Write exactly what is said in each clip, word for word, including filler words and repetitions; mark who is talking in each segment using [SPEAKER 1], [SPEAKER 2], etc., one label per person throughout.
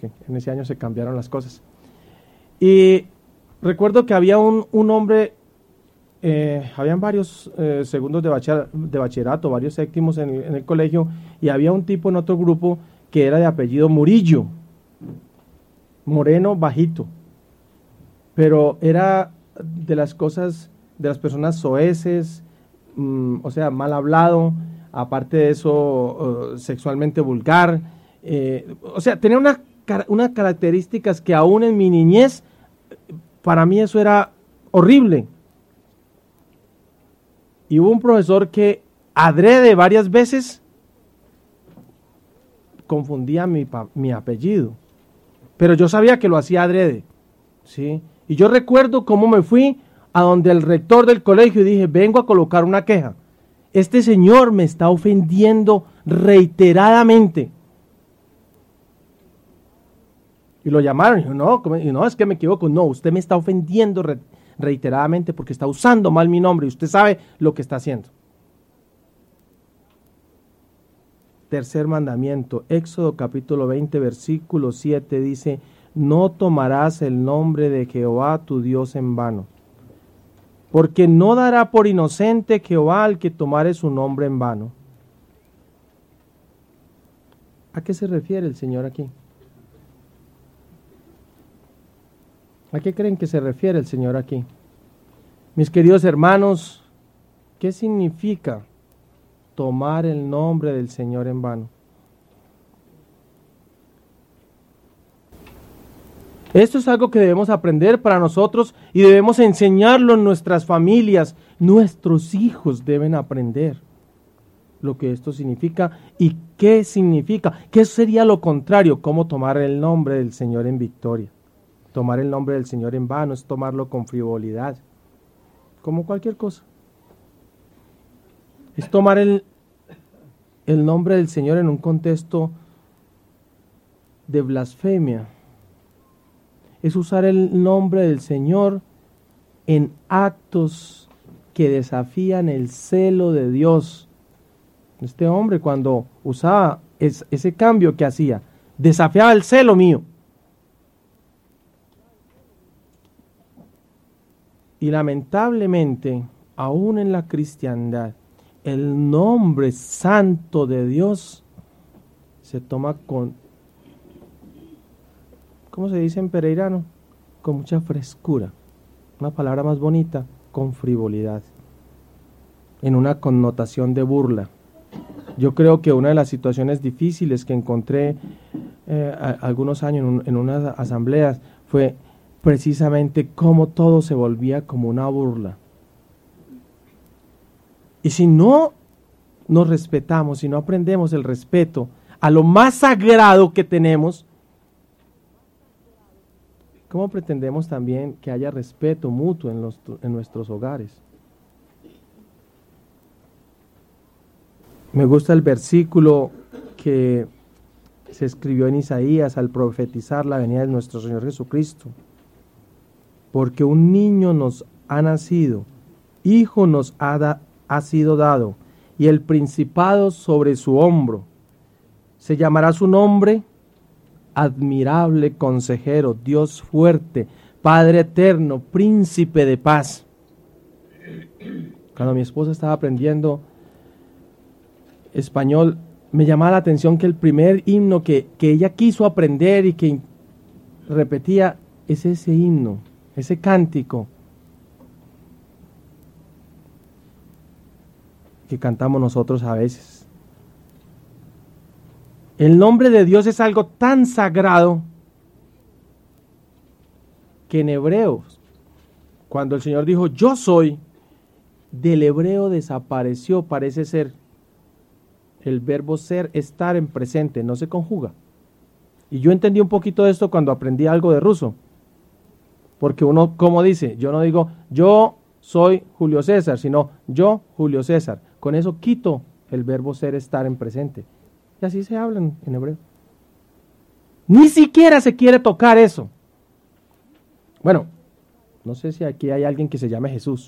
[SPEAKER 1] porque en ese año se cambiaron las cosas. Y recuerdo que había un, un hombre, eh, habían varios eh, segundos de, bacher, de bachillerato, varios séptimos en el, en el colegio, y había un tipo en otro grupo que era de apellido Murillo, moreno, bajito, pero era de las cosas, de las personas soeces, mmm, o sea, mal hablado, aparte de eso, uh, sexualmente vulgar, eh, o sea, tenía una, unas características que aún en mi niñez, para mí eso era horrible. Y hubo un profesor que adrede varias veces confundía mi, mi apellido, pero yo sabía que lo hacía adrede, ¿sí? Y yo recuerdo cómo me fui a donde el rector del colegio y dije, vengo a colocar una queja. Este señor me está ofendiendo reiteradamente. Y lo llamaron y dijo, no, y no, es que me equivoco. No, usted me está ofendiendo re reiteradamente porque está usando mal mi nombre y usted sabe lo que está haciendo. Tercer mandamiento, Éxodo capítulo veinte, versículo siete dice, no tomarás el nombre de Jehová tu Dios en vano, porque no dará por inocente Jehová al que tomare su nombre en vano. ¿A qué se refiere el Señor aquí? ¿A qué creen que se refiere el Señor aquí? Mis queridos hermanos, ¿qué significa tomar el nombre del Señor en vano? Esto es algo que debemos aprender para nosotros y debemos enseñarlo en nuestras familias. Nuestros hijos deben aprender lo que esto significa y qué significa. ¿Qué sería lo contrario? ¿Cómo tomar el nombre del Señor en victoria? Tomar el nombre del Señor en vano es tomarlo con frivolidad, como cualquier cosa. Es tomar el, el nombre del Señor en un contexto de blasfemia. Es usar el nombre del Señor en actos que desafían el celo de Dios. Este hombre, cuando usaba es, ese cambio que hacía, desafiaba el celo mío. Y lamentablemente, aún en la cristiandad, el nombre santo de Dios se toma con, ¿cómo se dice en pereirano? Con mucha frescura. Una palabra más bonita, con frivolidad. En una connotación de burla. Yo creo que una de las situaciones difíciles que encontré eh, a, algunos años en, un, en unas asambleas fue precisamente cómo todo se volvía como una burla. Y si no nos respetamos, si no aprendemos el respeto a lo más sagrado que tenemos, ¿cómo pretendemos también que haya respeto mutuo en, los, en nuestros hogares? Me gusta el versículo que se escribió en Isaías al profetizar la venida de nuestro Señor Jesucristo. Porque un niño nos ha nacido, hijo nos ha, da, ha sido dado, y el principado sobre su hombro. Se llamará su nombre Admirable Consejero, Dios fuerte, Padre eterno, Príncipe de paz. Cuando mi esposa estaba aprendiendo español, me llamaba la atención que el primer himno que, que ella quiso aprender y que repetía es ese himno. Ese cántico que cantamos nosotros a veces. El nombre de Dios es algo tan sagrado que en Hebreos, cuando el Señor dijo yo soy, del hebreo desapareció, parece ser, el verbo ser, estar en presente, no se conjuga. Y yo entendí un poquito de esto cuando aprendí algo de ruso. Porque uno, como dice, yo no digo, yo soy Julio César, sino yo, Julio César. Con eso quito el verbo ser, estar en presente. Y así se habla en, en hebreo. Ni siquiera se quiere tocar eso. Bueno, no sé si aquí hay alguien que se llame Jesús.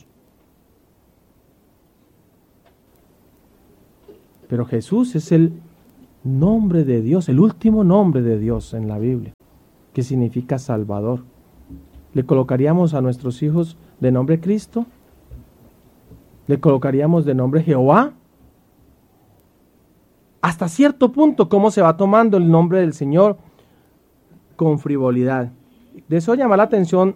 [SPEAKER 1] Pero Jesús es el nombre de Dios, el último nombre de Dios en la Biblia. que significa Salvador. ¿Le colocaríamos a nuestros hijos de nombre Cristo? ¿Le colocaríamos de nombre Jehová? Hasta cierto punto, ¿cómo se va tomando el nombre del Señor? Con frivolidad. Deseo llamar la atención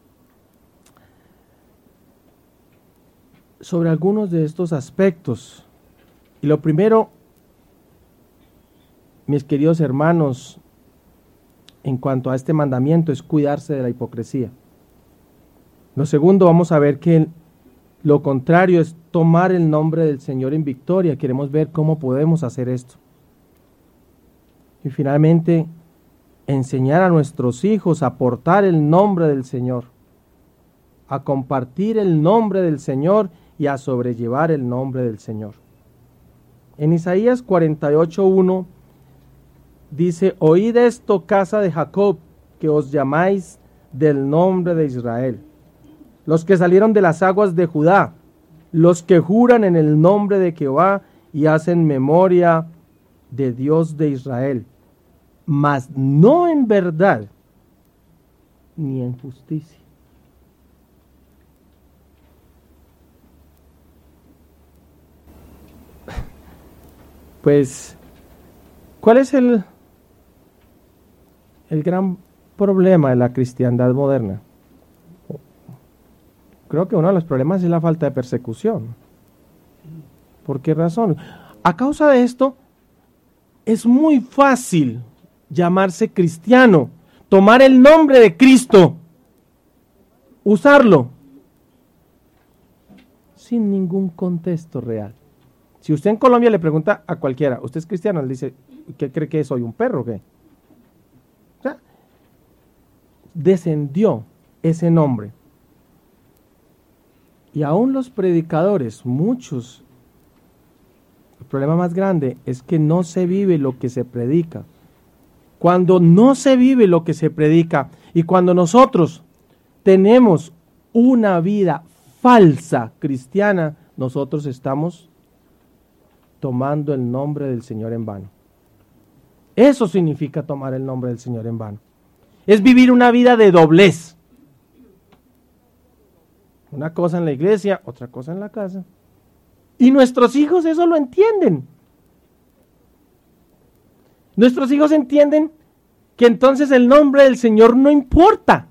[SPEAKER 1] sobre algunos de estos aspectos. Y lo primero, mis queridos hermanos, en cuanto a este mandamiento, es cuidarse de la hipocresía. Lo segundo, vamos a ver que lo contrario es tomar el nombre del Señor en victoria. Queremos ver cómo podemos hacer esto. Y finalmente, enseñar a nuestros hijos a portar el nombre del Señor, a compartir el nombre del Señor y a sobrellevar el nombre del Señor. En Isaías cuarenta y ocho, uno dice: oíd esto, casa de Jacob, que os llamáis del nombre de Israel, los que salieron de las aguas de Judá, los que juran en el nombre de Jehová y hacen memoria de Dios de Israel, mas no en verdad ni en justicia. Pues, ¿cuál es el, el gran problema de la cristiandad moderna? Creo que uno de los problemas es la falta de persecución. ¿Por qué razón? A causa de esto, es muy fácil llamarse cristiano, tomar el nombre de Cristo, usarlo, sin ningún contexto real. Si usted en Colombia le pregunta a cualquiera, ¿usted es cristiano? Él dice, ¿qué cree que soy, un perro o qué? O sea, descendió ese nombre. Y aún los predicadores, muchos, el problema más grande es que no se vive lo que se predica. Cuando no se vive lo que se predica y cuando nosotros tenemos una vida falsa cristiana, nosotros estamos tomando el nombre del Señor en vano. Eso significa tomar el nombre del Señor en vano. Es vivir una vida de doblez. Una cosa en la iglesia, otra cosa en la casa. Y nuestros hijos eso lo entienden. Nuestros hijos entienden que entonces el nombre del Señor no importa,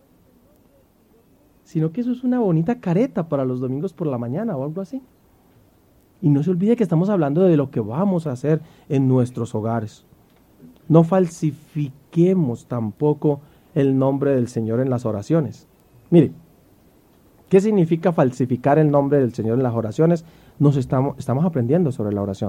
[SPEAKER 1] sino que eso es una bonita careta para los domingos por la mañana o algo así. Y no se olvide que estamos hablando de lo que vamos a hacer en nuestros hogares. No falsifiquemos tampoco el nombre del Señor en las oraciones. Mire, ¿qué significa falsificar el nombre del Señor en las oraciones? Nos estamos, estamos aprendiendo sobre la oración.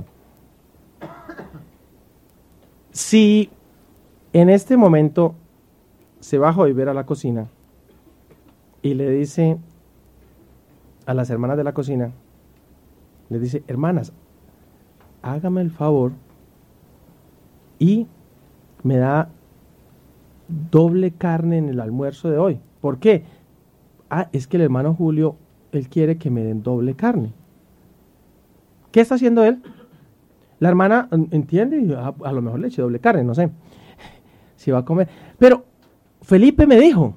[SPEAKER 1] Si en este momento se va a Joyver a la cocina y le dice a las hermanas de la cocina, le dice, hermanas, hágame el favor y me da doble carne en el almuerzo de hoy. ¿Por qué? Ah, es que el hermano Julio, él quiere que me den doble carne. ¿Qué está haciendo él? La hermana entiende y a, a lo mejor le eche doble carne, no sé si va a comer. Pero Felipe me dijo.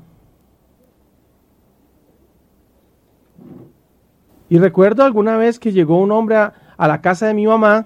[SPEAKER 1] Y recuerdo alguna vez que llegó un hombre a, a la casa de mi mamá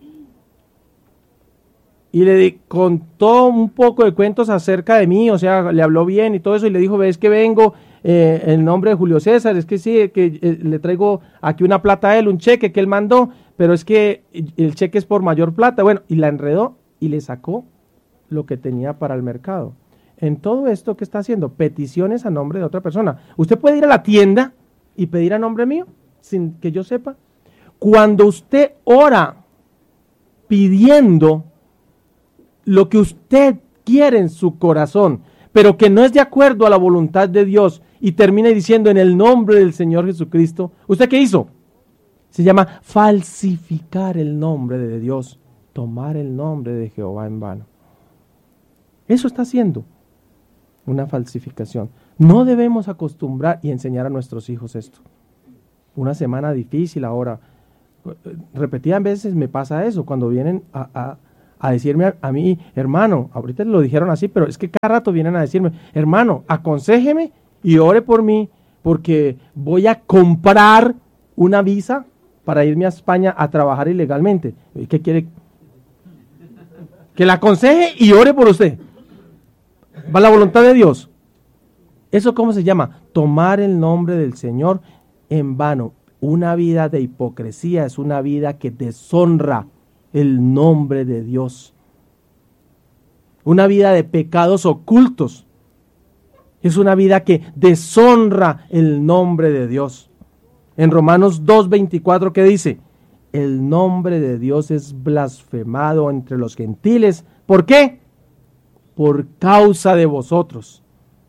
[SPEAKER 1] y le contó un poco de cuentos acerca de mí, o sea, le habló bien y todo eso, y le dijo, ves que vengo eh, en nombre de Julio César, es que sí, que eh, le traigo aquí una plata a él, un cheque que él mandó, pero es que el cheque es por mayor plata. Bueno, y la enredó y le sacó lo que tenía para el mercado. En todo esto, ¿qué está haciendo? Peticiones a nombre de otra persona. Usted puede ir a la tienda y pedir a nombre mío, sin que yo sepa. Cuando usted ora pidiendo lo que usted quiere en su corazón, pero que no es de acuerdo a la voluntad de Dios, y termina diciendo en el nombre del Señor Jesucristo, ¿usted qué hizo? Se llama falsificar el nombre de Dios, tomar el nombre de Jehová en vano. Eso está haciendo una falsificación. No debemos acostumbrar y enseñar a nuestros hijos esto. Una semana difícil ahora. Repetidas veces me pasa eso, cuando vienen a, a, a decirme a, a mí, hermano, ahorita lo dijeron así, pero es que cada rato vienen a decirme, hermano, aconséjeme y ore por mí, porque voy a comprar una visa para irme a España a trabajar ilegalmente. ¿Qué quiere? Que la aconseje y ore por usted. Va la voluntad de Dios. ¿Eso cómo se llama? Tomar el nombre del Señor en vano. Una vida de hipocresía es una vida que deshonra el nombre de Dios. Una vida de pecados ocultos es una vida que deshonra el nombre de Dios. En Romanos dos veinticuatro, ¿qué dice? El nombre de Dios es blasfemado entre los gentiles. ¿Por qué? Por causa de vosotros.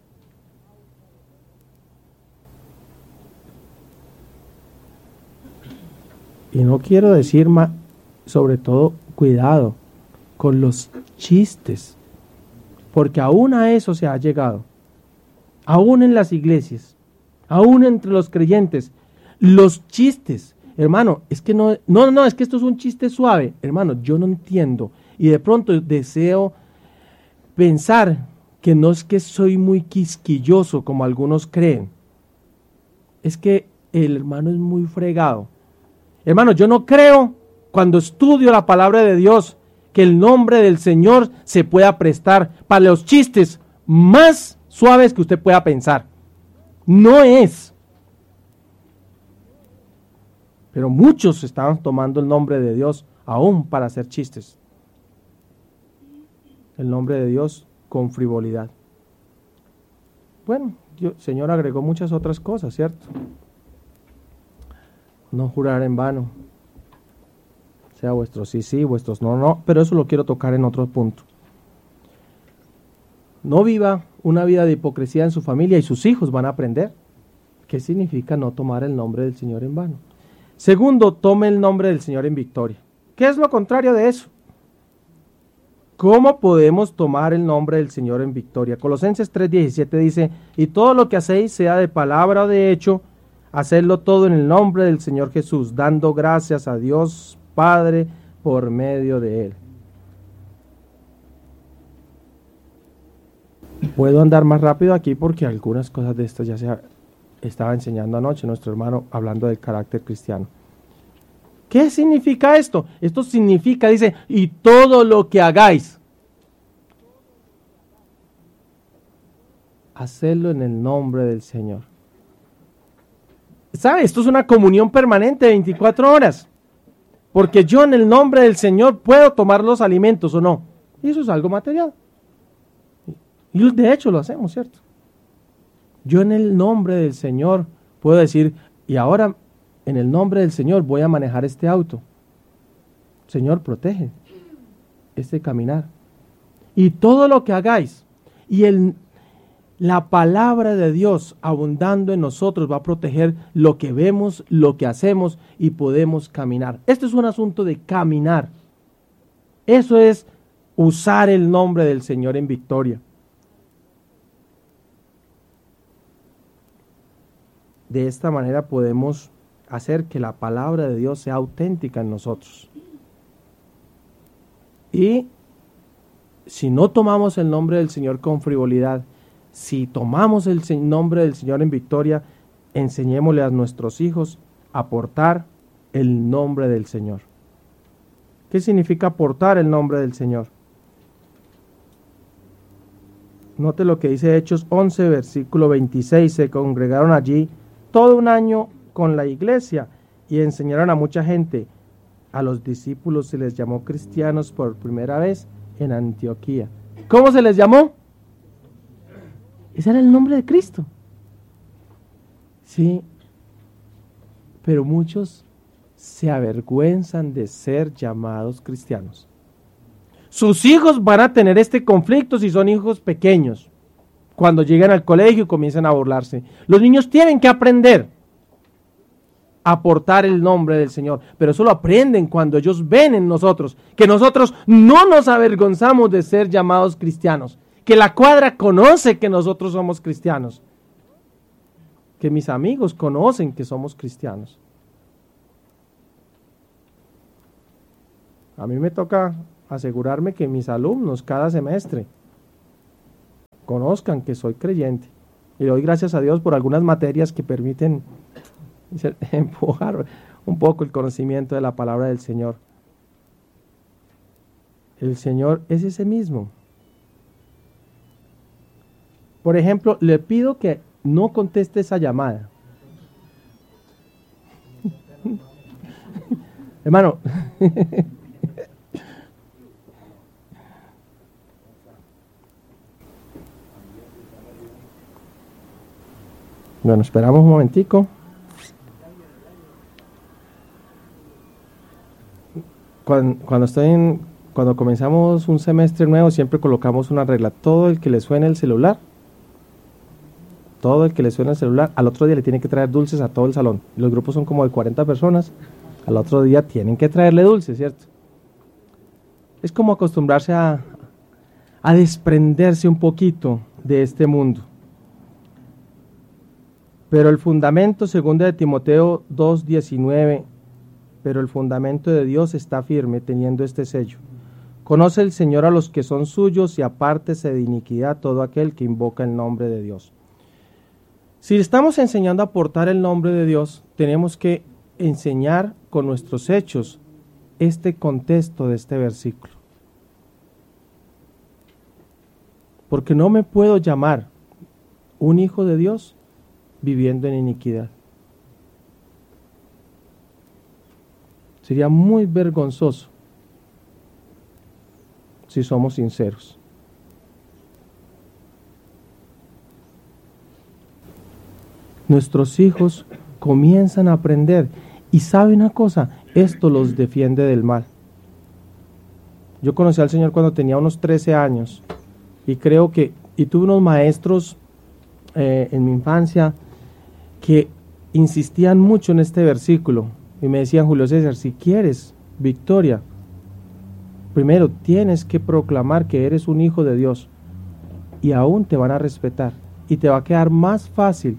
[SPEAKER 1] Y no quiero decir más, sobre todo, cuidado con los chistes, porque aún a eso se ha llegado, aún en las iglesias, aún entre los creyentes, los chistes, hermano, es que no, no, no, es que esto es un chiste suave, hermano, yo no entiendo, y de pronto deseo pensar que no es que soy muy quisquilloso como algunos creen, es que el hermano es muy fregado. Hermano, yo no creo, cuando estudio la palabra de Dios, que el nombre del Señor se pueda prestar para los chistes más suaves que usted pueda pensar. No es. Pero muchos estaban tomando el nombre de Dios aún para hacer chistes. El nombre de Dios con frivolidad. Bueno, el Señor agregó muchas otras cosas, ¿cierto? No jurar en vano. Sea vuestros sí, sí, vuestros no, no. Pero eso lo quiero tocar en otro punto. No viva una vida de hipocresía en su familia y sus hijos van a aprender qué significa no tomar el nombre del Señor en vano. Segundo, tome el nombre del Señor en victoria. ¿Qué es lo contrario de eso? ¿Cómo podemos tomar el nombre del Señor en victoria? Colosenses tres diecisiete dice, y todo lo que hacéis, sea de palabra o de hecho, hacedlo todo en el nombre del Señor Jesús, dando gracias a Dios Padre por medio de Él. Puedo andar más rápido aquí porque algunas cosas de estas ya se estaba enseñando anoche nuestro hermano hablando del carácter cristiano. ¿Qué significa esto? Esto significa, dice, y todo lo que hagáis, hacedlo en el nombre del Señor. ¿Sabe? Esto es una comunión permanente de veinticuatro horas. Porque yo en el nombre del Señor puedo tomar los alimentos o no. Y eso es algo material. Y de hecho lo hacemos, ¿cierto? Yo en el nombre del Señor puedo decir, y ahora en el nombre del Señor voy a manejar este auto. Señor, protege este caminar. Y todo lo que hagáis, y el la palabra de Dios abundando en nosotros va a proteger lo que vemos, lo que hacemos y podemos caminar. Esto es un asunto de caminar. Eso es usar el nombre del Señor en victoria. De esta manera podemos hacer que la palabra de Dios sea auténtica en nosotros. Y si no tomamos el nombre del Señor con frivolidad, si tomamos el nombre del Señor en victoria, enseñémosle a nuestros hijos a portar el nombre del Señor. ¿Qué significa portar el nombre del Señor? Note lo que dice Hechos once, versículo veintiséis. Se congregaron allí todo un año con la iglesia y enseñaron a mucha gente. A los discípulos se les llamó cristianos por primera vez en Antioquía. ¿Cómo se les llamó? Ese era el nombre de Cristo. Sí, pero muchos se avergüenzan de ser llamados cristianos. Sus hijos van a tener este conflicto si son hijos pequeños. Cuando llegan al colegio y comienzan a burlarse. Los niños tienen que aprender a portar el nombre del Señor, pero eso lo aprenden cuando ellos ven en nosotros que nosotros no nos avergonzamos de ser llamados cristianos. Que la cuadra conoce que nosotros somos cristianos. Que mis amigos conocen que somos cristianos. A mí me toca asegurarme que mis alumnos cada semestre conozcan que soy creyente. Y doy gracias a Dios por algunas materias que permiten empujar un poco el conocimiento de la palabra del Señor. El Señor es ese mismo. Por ejemplo, le pido que no conteste esa llamada. Hermano, bueno, esperamos un momentico. Cuando, cuando estoy en, cuando comenzamos un semestre nuevo, siempre colocamos una regla. Todo el que le suene el celular, todo el que le suene el celular, al otro día le tiene que traer dulces a todo el salón. Los grupos son como de cuarenta personas. Al otro día tienen que traerle dulces, ¿cierto? Es como acostumbrarse a, a desprenderse un poquito de este mundo. Pero el fundamento, segunda de Timoteo dos diecinueve, pero el fundamento de Dios está firme teniendo este sello. Conoce el Señor a los que son suyos y apártese de iniquidad todo aquel que invoca el nombre de Dios. Si estamos enseñando a portar el nombre de Dios, tenemos que enseñar con nuestros hechos este contexto de este versículo. Porque no me puedo llamar un hijo de Dios viviendo en iniquidad. Sería muy vergonzoso si somos sinceros. Nuestros hijos comienzan a aprender y sabe una cosa, esto los defiende del mal. Yo conocí al Señor cuando tenía unos trece años y creo que, y tuve unos maestros eh, en mi infancia que insistían mucho en este versículo y me decían: Julio César, si quieres victoria, primero tienes que proclamar que eres un hijo de Dios y aún te van a respetar y te va a quedar más fácil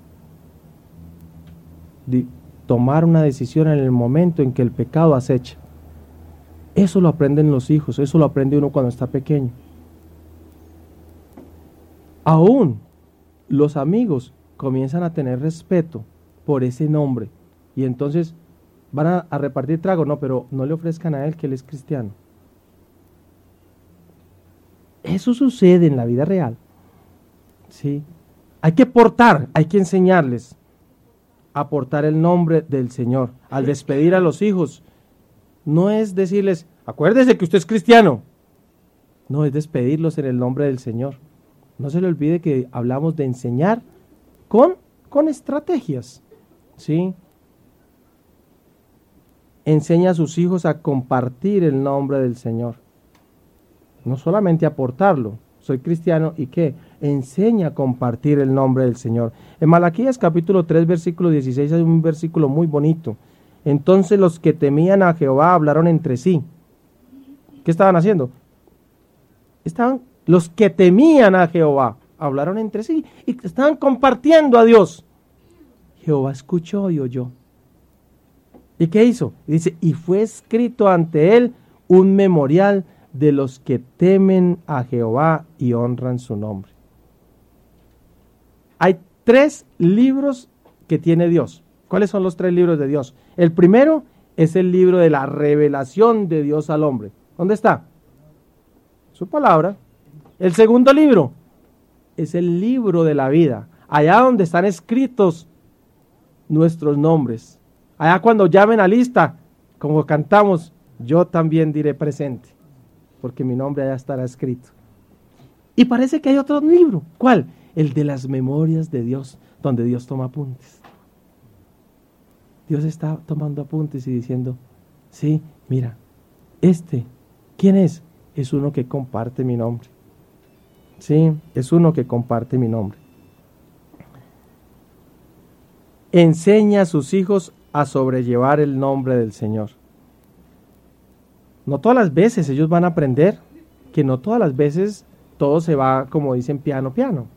[SPEAKER 1] de tomar una decisión en el momento en que el pecado acecha. Eso lo aprenden los hijos, eso lo aprende uno cuando está pequeño. Aún los amigos comienzan a tener respeto por ese nombre y entonces van a, a repartir trago, no, pero no le ofrezcan a él que él es cristiano. Eso sucede en la vida real. ¿Sí? Hay que portar, hay que enseñarles a portar el nombre del Señor. Al despedir a los hijos, no es decirles, acuérdese que usted es cristiano. No, es despedirlos en el nombre del Señor. No se le olvide que hablamos de enseñar con, con estrategias. ¿Sí? Enseña a sus hijos a compartir el nombre del Señor. No solamente a portarlo. Soy cristiano, ¿y qué? Enseña a compartir el nombre del Señor. En Malaquías capítulo tres, versículo dieciséis, hay un versículo muy bonito. Entonces los que temían a Jehová hablaron entre sí. ¿Qué estaban haciendo? Estaban, los que temían a Jehová hablaron entre sí y estaban compartiendo a Dios. Jehová escuchó y oyó. ¿Y qué hizo? Dice, y fue escrito ante él un memorial de los que temen a Jehová y honran su nombre. Hay tres libros que tiene Dios. ¿Cuáles son los tres libros de Dios? El primero es el libro de la revelación de Dios al hombre. ¿Dónde está? Su palabra. El segundo libro es el libro de la vida. Allá donde están escritos nuestros nombres. Allá cuando llamen a lista, como cantamos, yo también diré presente, porque mi nombre allá estará escrito. Y parece que hay otro libro. ¿Cuál? El de las memorias de Dios, donde Dios toma apuntes. Dios está tomando apuntes y diciendo, sí, mira, este, ¿quién es? Es uno que comparte mi nombre. Sí, es uno que comparte mi nombre. Enseña a sus hijos a sobrellevar el nombre del Señor. No todas las veces ellos van a aprender, que no todas las veces todo se va, como dicen, piano, piano.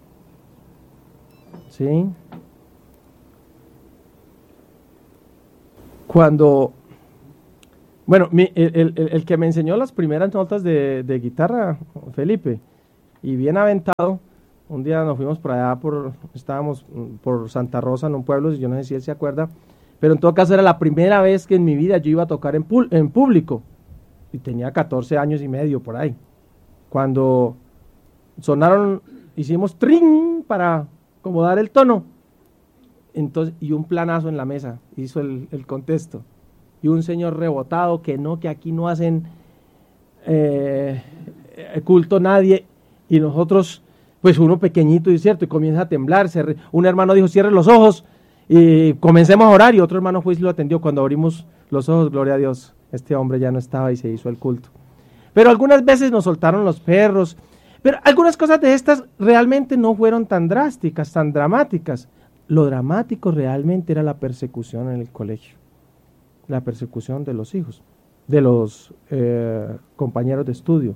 [SPEAKER 1] ¿Sí? Cuando Bueno, mi- el, el- el que me enseñó las primeras notas de, de guitarra, Felipe, y bien aventado, un día nos fuimos por allá, por, estábamos mm, por Santa Rosa, en un pueblo, yo no sé si él se acuerda, pero en todo caso era la primera vez que en mi vida yo iba a tocar en, pul- en público, y tenía catorce años y medio por ahí. Cuando sonaron, hicimos trin para como dar el tono, entonces, y un planazo en la mesa hizo el, el contexto. Y un señor rebotado que no, que aquí no hacen eh, culto nadie. Y nosotros, pues uno pequeñito y cierto, y comienza a temblar. Se re- un hermano dijo, cierre los ojos y comencemos a orar. Y otro hermano fue y lo atendió. Cuando abrimos los ojos, gloria a Dios, este hombre ya no estaba y se hizo el culto. Pero algunas veces nos soltaron los perros. Pero algunas cosas de estas realmente no fueron tan drásticas, tan dramáticas. Lo dramático realmente era la persecución en el colegio, la persecución de los hijos, de los eh, compañeros de estudio.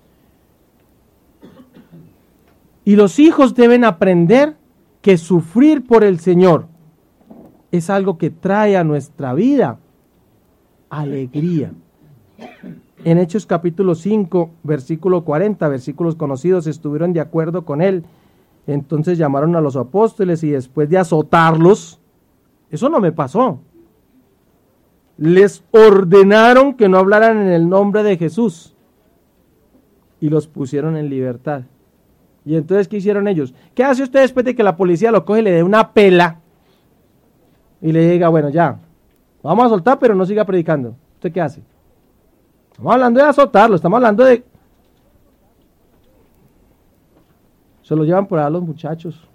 [SPEAKER 1] Y los hijos deben aprender que sufrir por el Señor es algo que trae a nuestra vida alegría. En Hechos capítulo cinco, versículo cuarenta, versículos conocidos, estuvieron de acuerdo con él. Entonces llamaron a los apóstoles y después de azotarlos, eso no me pasó, les ordenaron que no hablaran en el nombre de Jesús y los pusieron en libertad. Y entonces, ¿qué hicieron ellos? ¿Qué hace usted después de que la policía lo coge y le dé una pela y le diga, bueno, ya, vamos a soltar, pero no siga predicando? ¿Usted qué hace? Estamos hablando de azotarlo, estamos hablando de... Se lo llevan por ahí los muchachos.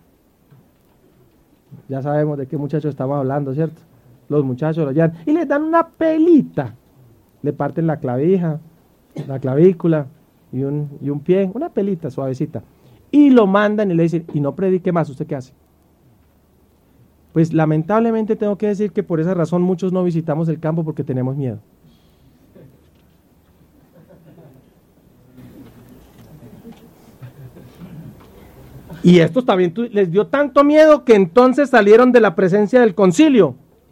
[SPEAKER 1] Ya sabemos de qué muchachos estamos hablando, ¿cierto? Los muchachos lo llevan y les dan una pelita. Le parten la clavija, la clavícula y un, y un pie, una pelita suavecita. Y lo mandan y le dicen, y no predique más, ¿usted qué hace? Pues lamentablemente tengo que decir que por esa razón muchos no visitamos el campo porque tenemos miedo. Y estos también tu- les dio tanto miedo que entonces salieron de la presencia del concilio,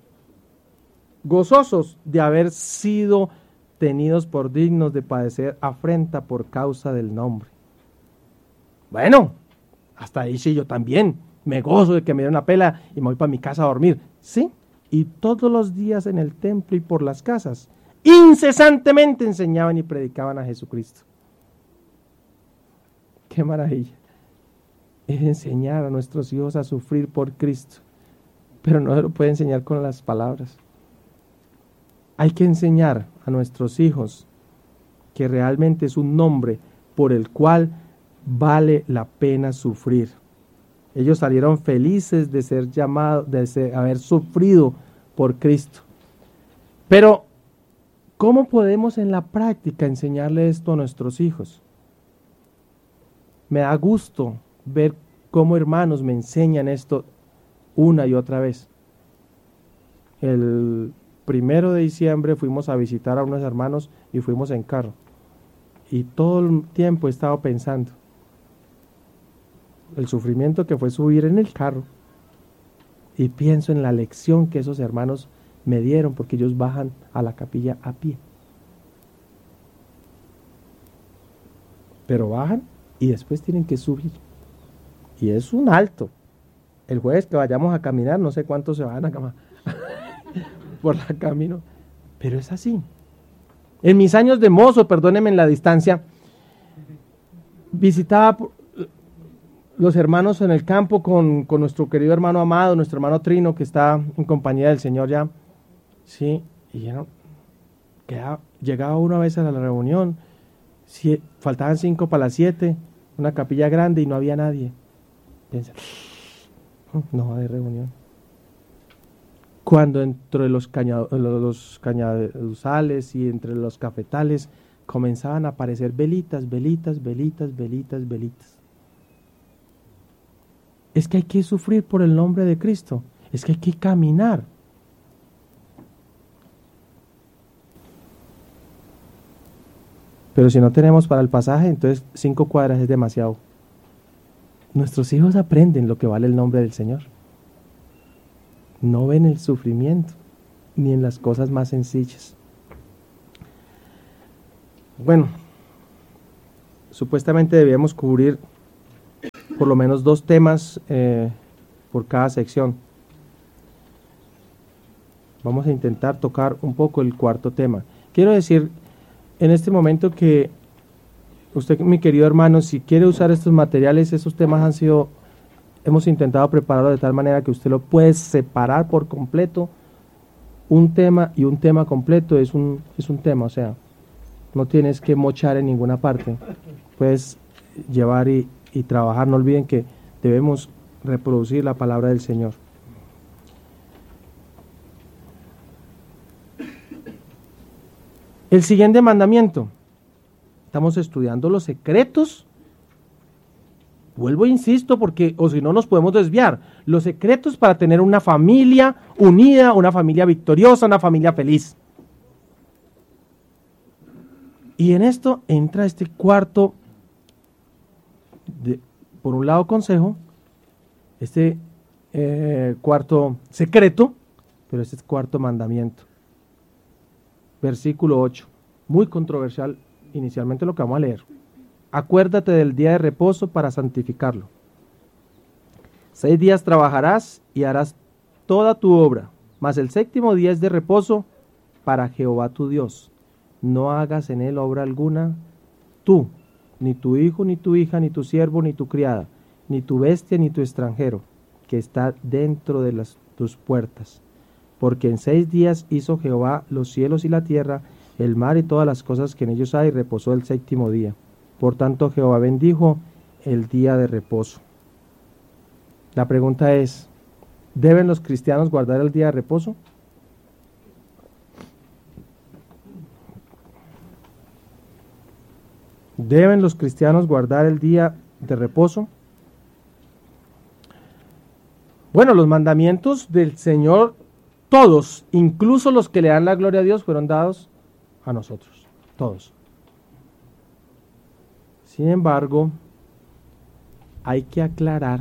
[SPEAKER 1] gozosos de haber sido tenidos por dignos de padecer afrenta por causa del nombre. Bueno, hasta ahí sí yo también me gozo de que me dieron la pela y me voy para mi casa a dormir. Sí, y todos los días en el templo y por las casas, incesantemente enseñaban y predicaban a Jesucristo. Qué maravilla. Es enseñar a nuestros hijos a sufrir por Cristo, pero no se lo puede enseñar con las palabras. Hay que enseñar a nuestros hijos que realmente es un nombre por el cual vale la pena sufrir. Ellos salieron felices de ser llamados, de ser, haber sufrido por Cristo. Pero, ¿cómo podemos en la práctica enseñarle esto a nuestros hijos? Me da gusto ver cómo hermanos me enseñan esto una y otra vez. El primero de diciembre fuimos a visitar a unos hermanos y fuimos en carro. Y todo el tiempo he estado pensando el sufrimiento que fue subir en el carro. Y pienso en la lección que esos hermanos me dieron porque ellos bajan a la capilla a pie. Pero bajan y después tienen que subir. Y es un alto. El jueves que vayamos a caminar, no sé cuántos se van a caminar por el camino, pero es así. En mis años de mozo, perdónenme en la distancia, visitaba los hermanos en el campo con, con nuestro querido hermano amado, nuestro hermano Trino, que está en compañía del Señor ya. Sí, y ya no, quedaba, llegaba una vez a la reunión, si, faltaban cinco para las siete, una capilla grande y no había nadie. Piensa, no va de reunión. Cuando entre los, cañado, los cañaduzales y entre los cafetales comenzaban a aparecer velitas, velitas, velitas, velitas, velitas. Es que hay que sufrir por el nombre de Cristo. Es que hay que caminar. Pero si no tenemos para el pasaje, entonces cinco cuadras es demasiado. Nuestros hijos aprenden lo que vale el nombre del Señor. No ven el sufrimiento, ni en las cosas más sencillas. Bueno, supuestamente debíamos cubrir por lo menos dos temas eh, por cada sección. Vamos a intentar tocar un poco el cuarto tema. Quiero decir en este momento que usted, mi querido hermano, si quiere usar estos materiales, esos temas han sido, hemos intentado prepararlo de tal manera que usted lo puede separar por completo. Un tema y un tema completo es un, es un tema, o sea, no tienes que mochar en ninguna parte. Puedes llevar y, y trabajar. No olviden que debemos reproducir la palabra del Señor. El siguiente mandamiento. Estamos estudiando los secretos. Vuelvo e insisto, porque o si no nos podemos desviar. Los secretos para tener una familia unida, una familia victoriosa, una familia feliz. Y en esto entra este cuarto, de, por un lado consejo, este eh, cuarto secreto, pero este es cuarto mandamiento. Versículo ocho, muy controversial inicialmente lo que vamos a leer. Acuérdate del día de reposo para santificarlo. Seis días trabajarás y harás toda tu obra, mas el séptimo día es de reposo para Jehová tu Dios. No hagas en él obra alguna, tú, ni tu hijo, ni tu hija, ni tu siervo, ni tu criada, ni tu bestia, ni tu extranjero, que está dentro de las, tus puertas. Porque en seis días hizo Jehová los cielos y la tierra, el mar y todas las cosas que en ellos hay, y reposó el séptimo día. Por tanto, Jehová bendijo el día de reposo. La pregunta es, ¿deben los cristianos guardar el día de reposo? ¿Deben los cristianos guardar el día de reposo? Bueno, los mandamientos del Señor, todos, incluso los que le dan la gloria a Dios, fueron dados a nosotros, todos. Sin embargo, hay que aclarar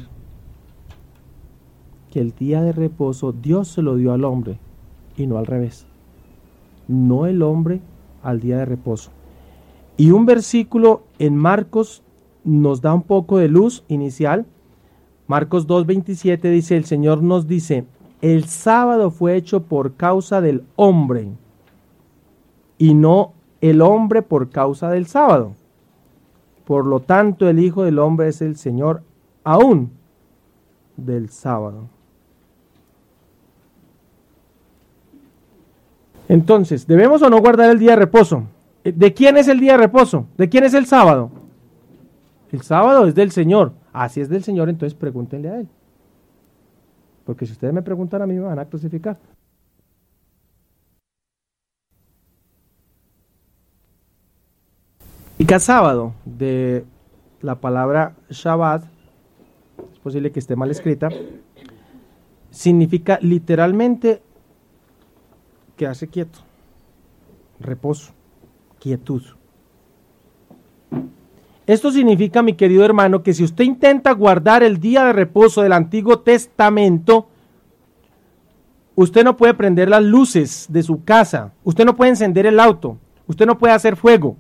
[SPEAKER 1] que el día de reposo Dios se lo dio al hombre y no al revés. No el hombre al día de reposo. Y un versículo en Marcos nos da un poco de luz inicial. Marcos dos veintisiete dice, el Señor nos dice, el sábado fue hecho por causa del hombre y no el hombre por causa del sábado. Por lo tanto, el Hijo del Hombre es el Señor aún del sábado. Entonces, ¿debemos o no guardar el día de reposo? ¿De quién es el día de reposo? ¿De quién es el sábado? El sábado es del Señor. Ah, si es del Señor, entonces pregúntenle a Él. Porque si ustedes me preguntan a mí, me van a crucificar. Y cada sábado de la palabra Shabbat, es posible que esté mal escrita, significa literalmente quedarse quieto, reposo, quietud. Esto significa, mi querido hermano, que si usted intenta guardar el día de reposo del Antiguo Testamento, usted no puede prender las luces de su casa, usted no puede encender el auto, usted no puede hacer fuego.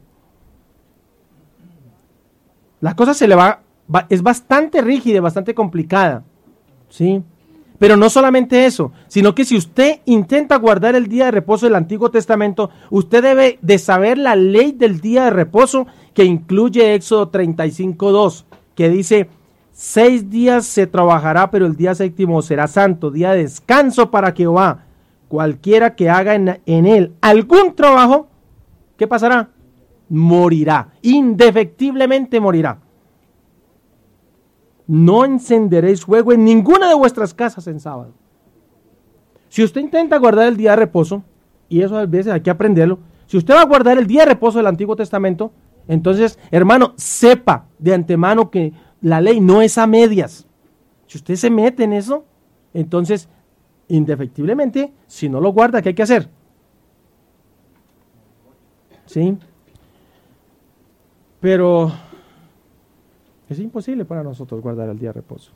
[SPEAKER 1] La cosa se le va, va es bastante rígida, bastante complicada, ¿sí? Pero no solamente eso, sino que si usted intenta guardar el día de reposo del Antiguo Testamento, usted debe de saber la ley del día de reposo que incluye Éxodo treinta y cinco dos, que dice, seis días se trabajará, pero el día séptimo será santo, día de descanso para Jehová. Cualquiera que haga en, en él algún trabajo, ¿qué pasará? Morirá, indefectiblemente morirá. No encenderéis fuego en ninguna de vuestras casas en sábado. Si usted intenta guardar el día de reposo, y eso a veces hay que aprenderlo, si usted va a guardar el día de reposo del Antiguo Testamento, entonces, hermano, sepa de antemano que la ley no es a medias. Si usted se mete en eso, entonces, indefectiblemente, si no lo guarda, ¿qué hay que hacer? ¿Sí? Pero es imposible para nosotros guardar el día de reposo.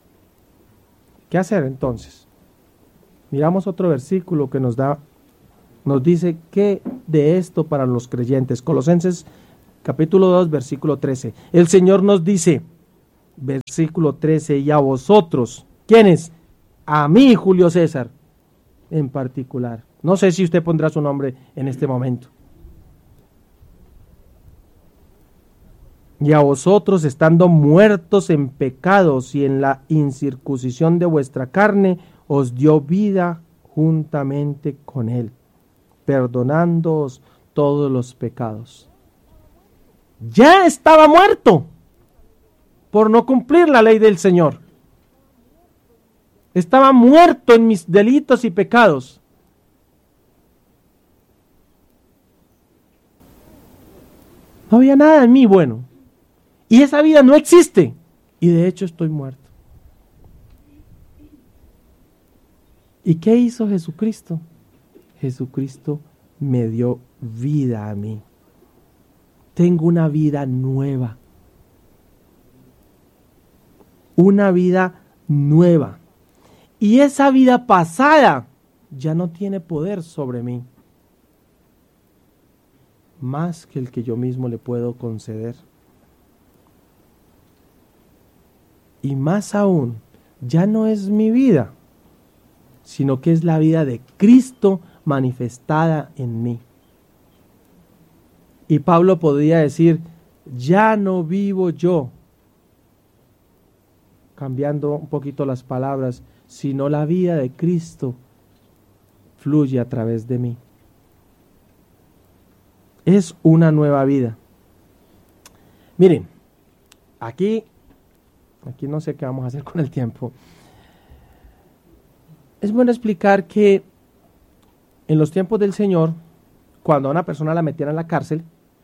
[SPEAKER 1] ¿Qué hacer entonces? Miramos otro versículo que nos da nos dice que de esto para los creyentes. Colosenses capítulo dos, versículo trece. El Señor nos dice, versículo trece, y a vosotros, ¿quiénes? A mí, Julio César, en particular. No sé si usted pondrá su nombre en este momento. Y a vosotros, estando muertos en pecados y en la incircuncisión de vuestra carne, os dio vida juntamente con él, perdonándoos todos los pecados. Ya estaba muerto por no cumplir la ley del Señor. Estaba muerto en mis delitos y pecados. No había nada en mí bueno. Y esa vida no existe. Y de hecho estoy muerto. ¿Y qué hizo Jesucristo? Jesucristo me dio vida a mí. Tengo una vida nueva. Una vida nueva. Y esa vida pasada ya no tiene poder sobre mí. Más que el que yo mismo le puedo conceder. Y más aún, ya no es mi vida, sino que es la vida de Cristo manifestada en mí. Y Pablo podría decir, ya no vivo yo, cambiando un poquito las palabras, sino la vida de Cristo fluye a través de mí. Es una nueva vida. Miren, aquí, aquí no sé qué vamos a hacer con el tiempo. Es bueno explicar que en los tiempos del Señor, cuando a una persona la metieran en la cárcel,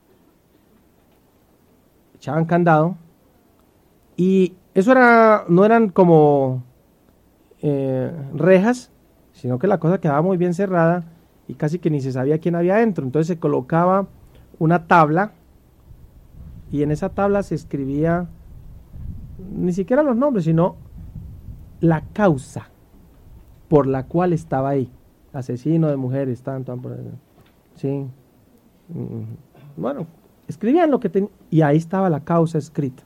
[SPEAKER 1] echaban candado, y eso era, no eran como eh, rejas, sino que la cosa quedaba muy bien cerrada y casi que ni se sabía quién había adentro. Entonces se colocaba una tabla y en esa tabla se escribía ni siquiera los nombres, sino la causa por la cual estaba ahí. Asesino de mujeres, tanto, sí. Bueno, escribían lo que tenían y ahí estaba la causa escrita.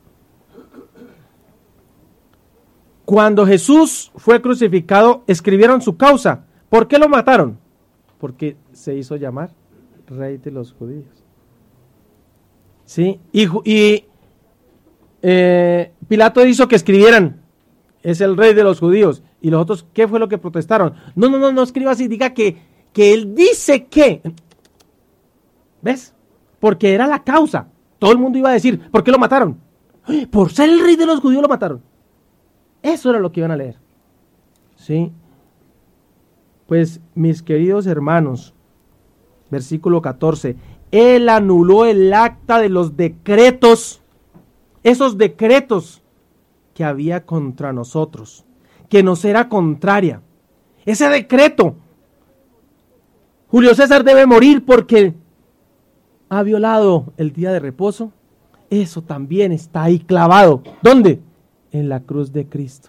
[SPEAKER 1] Cuando Jesús fue crucificado, escribieron su causa. ¿Por qué lo mataron? Porque se hizo llamar Rey de los Judíos. Sí, y, y eh, Pilato hizo que escribieran, es el Rey de los Judíos. Y los otros, ¿qué fue lo que protestaron? No, no, no, no escriba así, diga que, que él dice que. ¿Ves? Porque era la causa. Todo el mundo iba a decir, ¿por qué lo mataron? Por ser el Rey de los Judíos lo mataron. Eso era lo que iban a leer. ¿Sí? Pues, mis queridos hermanos, versículo catorce, Él anuló el acta de los decretos, esos decretos que había contra nosotros, que nos era contraria. Ese decreto, Julio César debe morir porque ha violado el día de reposo, eso también está ahí clavado. ¿Dónde? En la cruz de Cristo.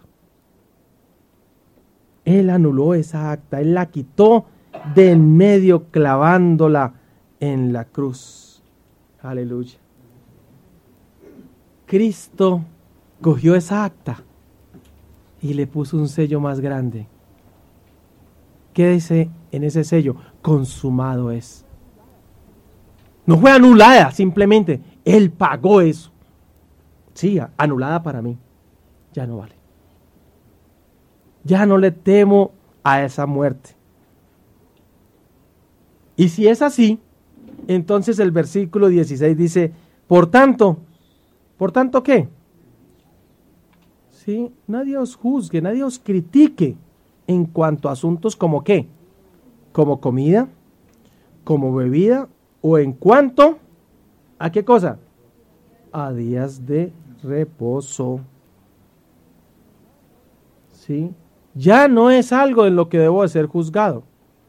[SPEAKER 1] Él anuló esa acta, Él la quitó de en medio clavándola en la cruz. Aleluya. Cristo cogió esa acta y le puso un sello más grande. ¿Qué dice en ese sello? Consumado es. No fue anulada, simplemente Él pagó eso. Sí, anulada para mí. Ya no vale. Ya no le temo a esa muerte. Y si es así, entonces el versículo dieciséis dice, por tanto, ¿por tanto qué? Sí, nadie os juzgue, nadie os critique en cuanto a asuntos como qué, como comida, como bebida, o en cuanto a qué cosa, a días de reposo. ¿Sí? Ya no es algo en lo que debo de ser juzgado.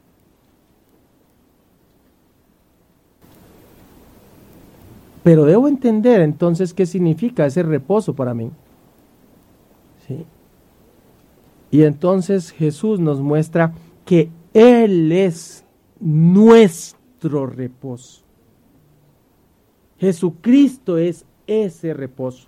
[SPEAKER 1] Pero debo entender entonces qué significa ese reposo para mí. ¿Sí? Y entonces Jesús nos muestra que Él es nuestro reposo. Jesucristo es ese reposo.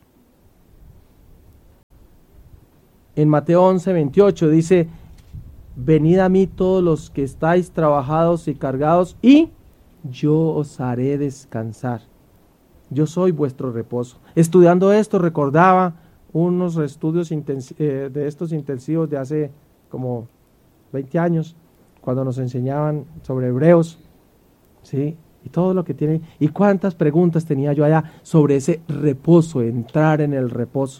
[SPEAKER 1] En Mateo once, veintiocho dice: venid a mí todos los que estáis trabajados y cargados, y yo os haré descansar. Yo soy vuestro reposo. Estudiando esto, recordaba unos estudios intens- eh, de estos intensivos de hace como veinte años, cuando nos enseñaban sobre Hebreos, ¿sí? Y todo lo que tiene, y cuántas preguntas tenía yo allá sobre ese reposo, entrar en el reposo.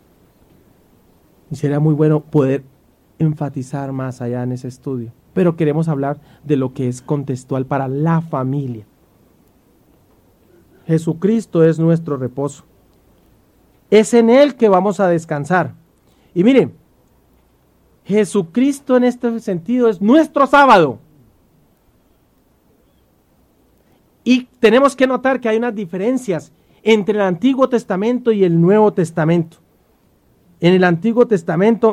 [SPEAKER 1] Y sería muy bueno poder enfatizar más allá en ese estudio. Pero queremos hablar de lo que es contextual para la familia. Jesucristo es nuestro reposo. Es en Él que vamos a descansar. Y miren, Jesucristo en este sentido es nuestro sábado. Y tenemos que notar que hay unas diferencias entre el Antiguo Testamento y el Nuevo Testamento. En el Antiguo Testamento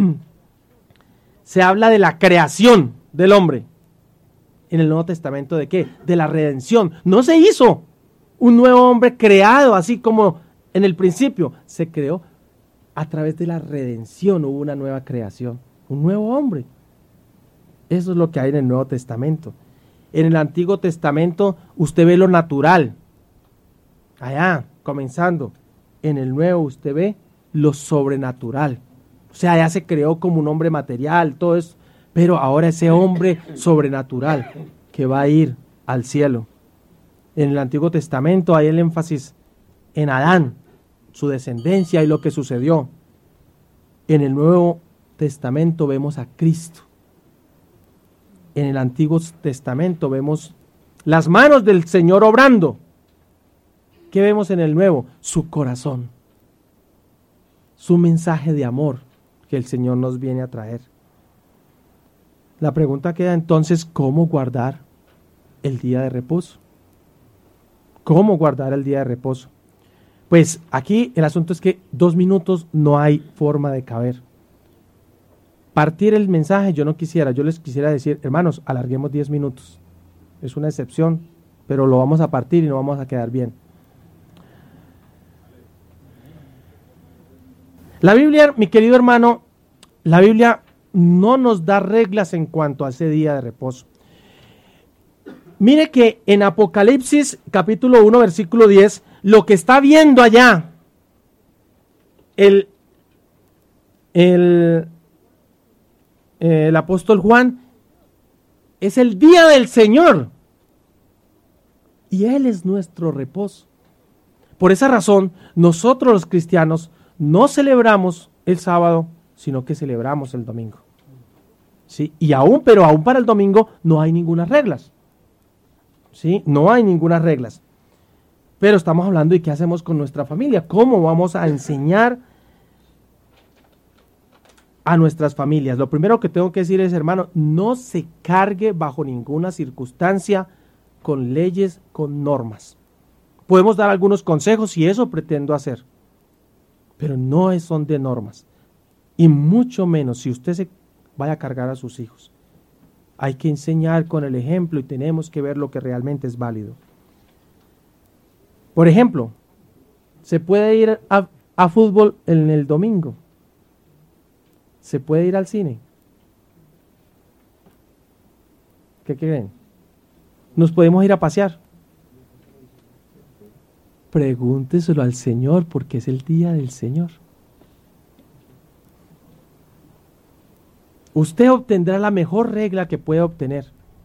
[SPEAKER 1] se habla de la creación del hombre. En el Nuevo Testamento, ¿de qué? De la redención. No se hizo un nuevo hombre creado así como en el principio. Se creó a través de la redención, hubo una nueva creación, un nuevo hombre. Eso es lo que hay en el Nuevo Testamento. En el Antiguo Testamento usted ve lo natural. Allá, comenzando. En el Nuevo usted ve lo sobrenatural. O sea, ya se creó como un hombre material, todo eso. Pero ahora ese hombre sobrenatural que va a ir al cielo. En el Antiguo Testamento hay el énfasis en Adán, su descendencia y lo que sucedió. En el Nuevo Testamento vemos a Cristo. En el Antiguo Testamento vemos las manos del Señor obrando. ¿Qué vemos en el Nuevo? Su corazón, su mensaje de amor que el Señor nos viene a traer. La pregunta queda entonces, ¿cómo guardar el día de reposo? ¿Cómo guardar el día de reposo? Pues aquí el asunto es que dos minutos no hay forma de caber. Partir el mensaje yo no quisiera, yo les quisiera decir, hermanos, alarguemos diez minutos. Es una excepción, pero lo vamos a partir y no vamos a quedar bien. La Biblia, mi querido hermano, la Biblia no nos da reglas en cuanto a ese día de reposo. Mire que en Apocalipsis capítulo uno versículo diez, lo que está viendo allá el, el, el apóstol Juan es el día del Señor y Él es nuestro reposo. Por esa razón, nosotros los cristianos no celebramos el sábado, sino que celebramos el domingo. ¿Sí? Y aún, pero aún para el domingo no hay ninguna reglas. ¿Sí? No hay ninguna reglas. Pero estamos hablando de qué hacemos con nuestra familia, cómo vamos a enseñar a nuestras familias. Lo primero que tengo que decir es, hermano, no se cargue bajo ninguna circunstancia con leyes, con normas. Podemos dar algunos consejos y eso pretendo hacer, pero no son de normas. Y mucho menos si usted se vaya a cargar a sus hijos. Hay que enseñar con el ejemplo y tenemos que ver lo que realmente es válido. Por ejemplo, se puede ir a, a fútbol en el domingo. Se puede ir al cine. ¿Qué creen? Nos podemos ir a pasear. Pregúnteselo al Señor porque es el día del Señor. Usted obtendrá la mejor regla que pueda obtener.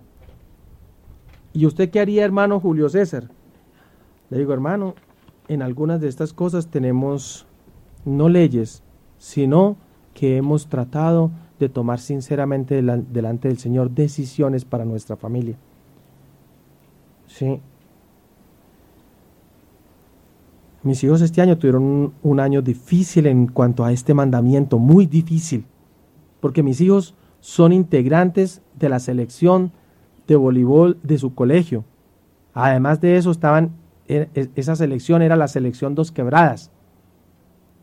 [SPEAKER 1] ¿Y usted qué haría, hermano Julio César? Le digo, hermano, en algunas de estas cosas tenemos no leyes, sino que hemos tratado de tomar sinceramente delante del Señor decisiones para nuestra familia. Sí. Mis hijos este año tuvieron un, un año difícil en cuanto a este mandamiento, muy difícil, porque mis hijos son integrantes de la selección de voleibol de su colegio. Además de eso, estaban, esa selección era la selección Dos Quebradas.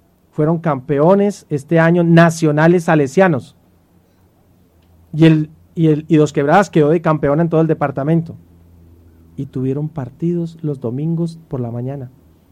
[SPEAKER 1] Fueron campeones este año nacionales salesianos. Y el y, el, y Dos Quebradas quedó de campeona en todo el departamento. Y tuvieron partidos los domingos por la mañana.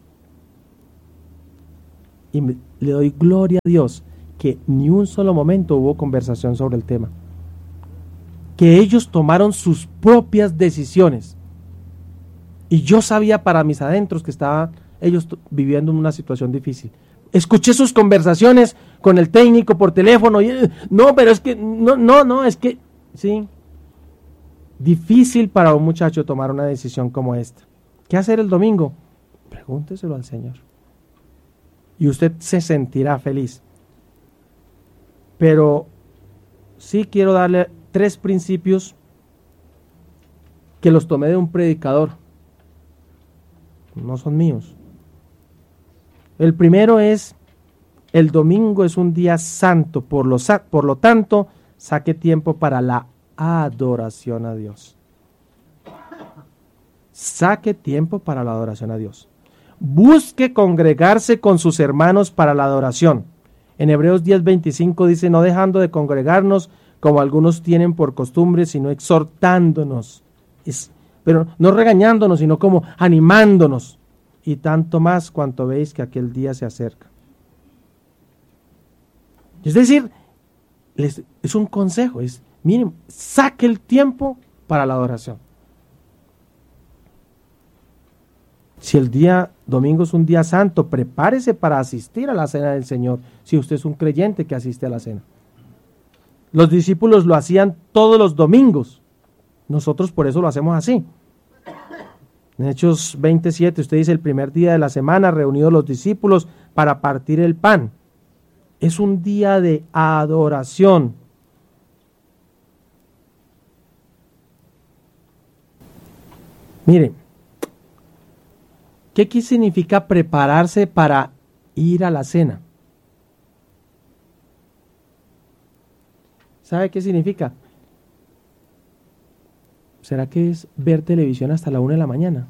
[SPEAKER 1] Y me, le doy gloria a Dios que ni un solo momento hubo conversación sobre el tema. Que ellos tomaron sus propias decisiones. Y yo sabía para mis adentros que estaban ellos t- viviendo en una situación difícil. Escuché sus conversaciones con el técnico por teléfono. Y, no, pero es que, no, no, no, es que, sí. Difícil para un muchacho tomar una decisión como esta. ¿Qué hacer el domingo? Pregúnteselo al Señor. Y usted se sentirá feliz. Pero sí quiero darle tres principios que los tomé de un predicador. No son míos. El primero es, el domingo es un día santo, por lo, por lo tanto, saque tiempo para la adoración a Dios. Saque tiempo para la adoración a Dios. Busque congregarse con sus hermanos para la adoración. En Hebreos diez veinticinco dice, no dejando de congregarnos como algunos tienen por costumbre, sino exhortándonos. Es, pero no regañándonos, sino como animándonos. Y tanto más cuanto veis que aquel día se acerca. Es decir, les, es un consejo, es, miren, saque el tiempo para la adoración. Si el día domingo es un día santo, prepárese para asistir a la cena del Señor, si usted es un creyente que asiste a la cena. Los discípulos lo hacían todos los domingos, nosotros por eso lo hacemos así. En Hechos veintisiete, usted dice, el primer día de la semana, reunidos los discípulos para partir el pan. Es un día de adoración. Miren, ¿qué, ¿qué significa prepararse para ir a la cena? ¿Sabe qué significa? ¿Será que es ver televisión hasta la una de la mañana?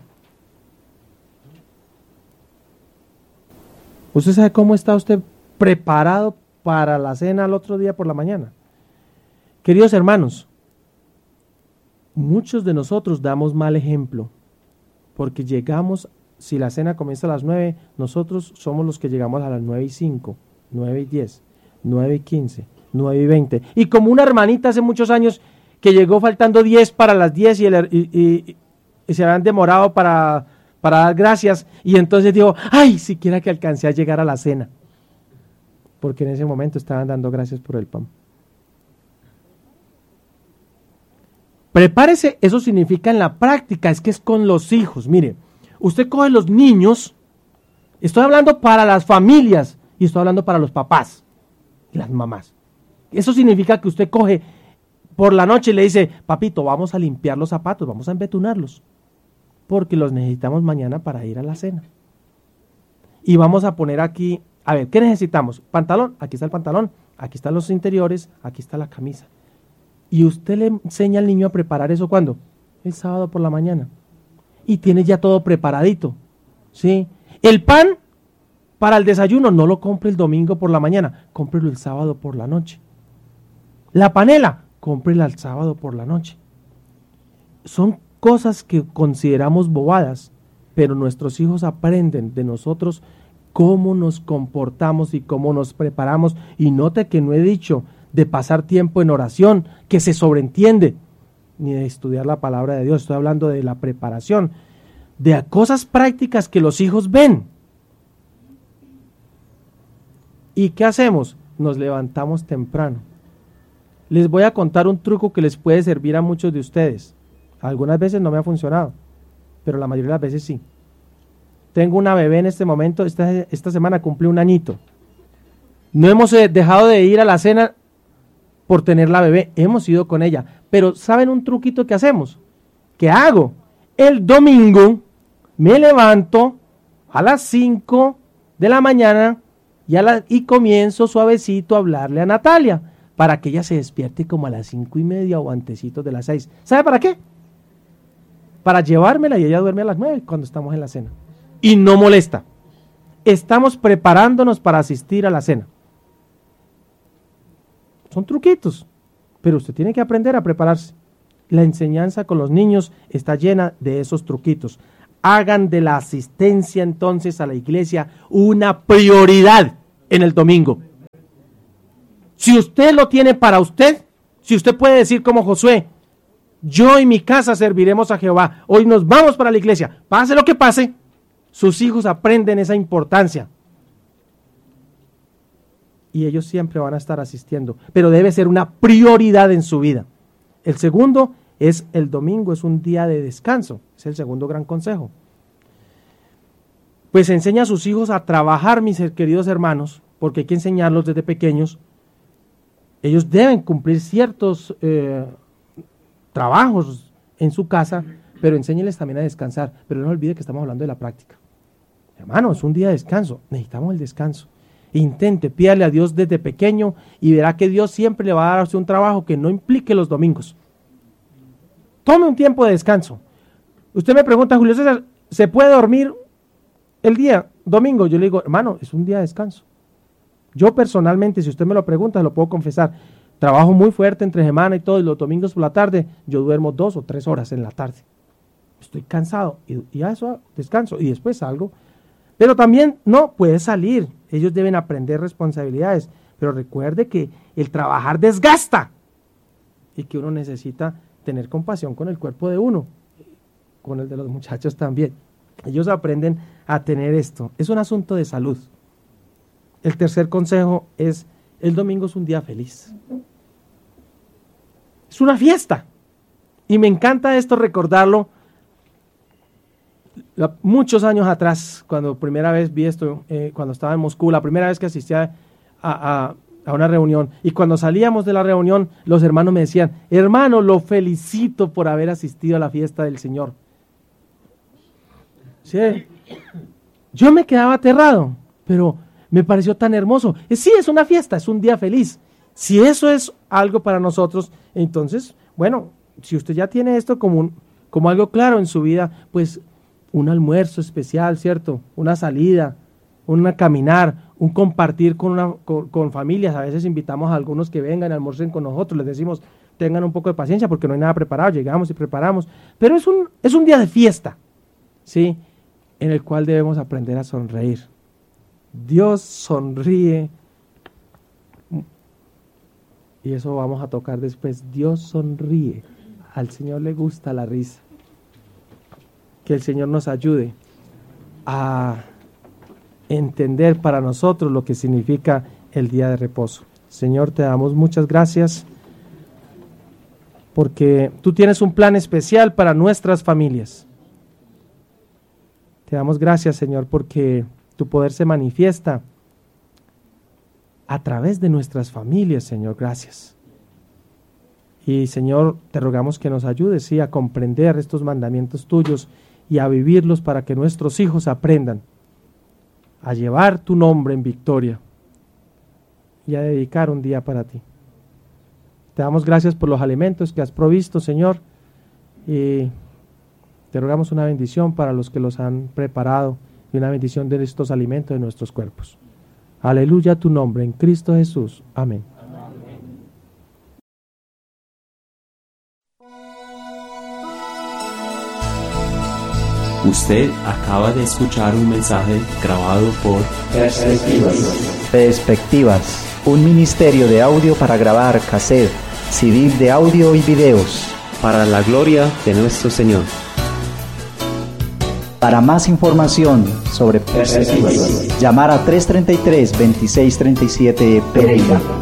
[SPEAKER 1] ¿Usted sabe cómo está usted preparado para la cena al otro día por la mañana? Queridos hermanos, muchos de nosotros damos mal ejemplo, porque llegamos, si la cena comienza a las nueve, nosotros somos los que llegamos a las nueve y cinco, nueve y diez, nueve y quince, nueve y veinte. Y como una hermanita hace muchos años que llegó faltando diez para las diez y, el, y, y, y se habían demorado para, para dar gracias, y entonces dijo, ay, siquiera que alcancé a llegar a la cena, porque en ese momento estaban dando gracias por el pan. Prepárese, eso significa en la práctica, es que es con los hijos. Mire, usted coge los niños, estoy hablando para las familias y estoy hablando para los papás y las mamás. Eso significa que usted coge por la noche y le dice, papito, vamos a limpiar los zapatos, vamos a embetunarlos, porque los necesitamos mañana para ir a la cena. Y vamos a poner aquí, a ver, ¿qué necesitamos? Pantalón, aquí está el pantalón, aquí están los interiores, aquí está la camisa. Y usted le enseña al niño a preparar eso, ¿cuándo? El sábado por la mañana. Y tiene ya todo preparadito, ¿sí? El pan para el desayuno no lo compre el domingo por la mañana, cómprelo el sábado por la noche. La panela, cómprela el sábado por la noche. Son cosas que consideramos bobadas, pero nuestros hijos aprenden de nosotros cómo nos comportamos y cómo nos preparamos. Y note que no he dicho de pasar tiempo en oración, que se sobreentiende, ni de estudiar la palabra de Dios. Estoy hablando de la preparación, de cosas prácticas que los hijos ven. ¿Y qué hacemos? Nos levantamos temprano. Les voy a contar un truco que les puede servir a muchos de ustedes. Algunas veces no me ha funcionado, pero la mayoría de las veces sí. Tengo una bebé en este momento, esta, esta semana cumple un añito. No hemos dejado de ir a la cena por tener la bebé, hemos ido con ella. Pero ¿saben un truquito que hacemos? ¿Qué hago? El domingo me levanto a las cinco de la mañana y, a la, y comienzo suavecito a hablarle a Natalia para que ella se despierte como a las cinco y media o antecitos de las seis. ¿Sabe para qué? Para llevármela y ella duerme a las nueve cuando estamos en la cena. Y no molesta. Estamos preparándonos para asistir a la cena. Son truquitos. pero usted tiene que aprender a prepararse. La enseñanza con los niños está llena de esos truquitos. Hagan de la asistencia entonces a la iglesia una prioridad en el domingo. Si usted lo tiene para usted, si usted puede decir como Josué, yo y mi casa serviremos a Jehová, hoy nos vamos para la iglesia, pase lo que pase, sus hijos aprenden esa importancia. Y ellos siempre van a estar asistiendo, pero debe ser una prioridad en su vida. El segundo es el domingo, es un día de descanso, es el segundo gran consejo. Pues enseña a sus hijos a trabajar, mis queridos hermanos, porque hay que enseñarlos desde pequeños. Ellos deben cumplir ciertos eh, trabajos en su casa, pero enséñeles también a descansar. Pero no olvide que estamos hablando de la práctica. Hermano, es un día de descanso, necesitamos el descanso. Intente, pídale a Dios desde pequeño y verá que Dios siempre le va a dar un trabajo que no implique los domingos. Tome un tiempo de descanso. Usted me pregunta, Julio César, ¿se puede dormir el día domingo? Yo le digo, hermano, es un día de descanso. Yo personalmente, si usted me lo pregunta, lo puedo confesar. Trabajo muy fuerte entre semana y todo, y los domingos por la tarde, yo duermo dos o tres horas en la tarde. Estoy cansado y, y a eso descanso y después salgo. Pero también no puede salir. Ellos deben aprender responsabilidades. Pero recuerde que el trabajar desgasta y que uno necesita tener compasión con el cuerpo de uno, con el de los muchachos también. Ellos aprenden a tener esto. Es un asunto de salud. El tercer consejo es, el domingo es un día feliz. Es una fiesta. Y me encanta esto recordarlo. Muchos años atrás, cuando primera vez vi esto, eh, cuando estaba en Moscú, la primera vez que asistí a, a, a una reunión, y cuando salíamos de la reunión, los hermanos me decían, hermano, lo felicito por haber asistido a la fiesta del Señor. ¿Sí? Yo me quedaba aterrado, pero me pareció tan hermoso. Eh, sí, es una fiesta, es un día feliz. Si eso es algo para nosotros, entonces, bueno, si usted ya tiene esto como, un, como algo claro en su vida, pues un almuerzo especial, ¿cierto? Una salida, una caminar, un compartir con, una, con, con familias. A veces invitamos a algunos que vengan, almuercen con nosotros, les decimos, tengan un poco de paciencia porque no hay nada preparado, llegamos y preparamos. Pero es un, es un día de fiesta, ¿sí? En el cual debemos aprender a sonreír. Dios sonríe, y eso vamos a tocar después. Dios sonríe, al Señor le gusta la risa. Que el Señor nos ayude a entender para nosotros lo que significa el día de reposo. Señor, te damos muchas gracias porque tú tienes un plan especial para nuestras familias. Te damos gracias, Señor, porque tu poder se manifiesta a través de nuestras familias, Señor. Gracias. Y, Señor, te rogamos que nos ayudes, sí, a comprender estos mandamientos tuyos y a vivirlos para que nuestros hijos aprendan a llevar tu nombre en victoria y a dedicar un día para ti. Te damos gracias por los alimentos que has provisto, Señor, y te rogamos una bendición para los que los han preparado y una bendición de estos alimentos de nuestros cuerpos. Aleluya a tu nombre, en Cristo Jesús. Amén.
[SPEAKER 2] Usted acaba de escuchar un mensaje grabado por
[SPEAKER 3] Perspectivas. Perspectivas, un ministerio de audio para grabar cassette, C D de audio y videos.
[SPEAKER 2] Para la gloria de nuestro Señor.
[SPEAKER 3] Para más información sobre Perspectivas, llamar a tres treinta y tres, veintiséis treinta y siete Pereira.